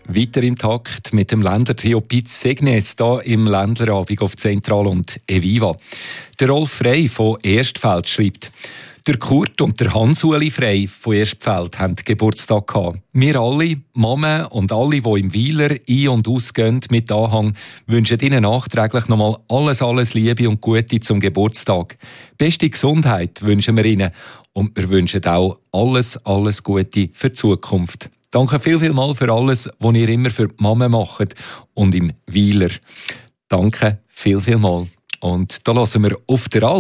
Weiter im Takt mit dem Ländertrio Piz Segnes hier im Ländlerabend auf Zentral und Eviva. Der Rolf Frey von Erstfeld schreibt: Der Kurt und der Hans-Uli Frey von Erstfeld haben Geburtstag gehabt. Wir alle, Mama und alle, die im Weiler ein- und ausgehen mit Anhang, wünschen ihnen nachträglich nochmal alles Liebe und Gute zum Geburtstag. Beste Gesundheit wünschen wir ihnen und wir wünschen auch alles Gute für die Zukunft. Danke viel für alles, was ihr immer für die Mama macht und im Weiler. Danke viel mal. Und da lassen wir auf der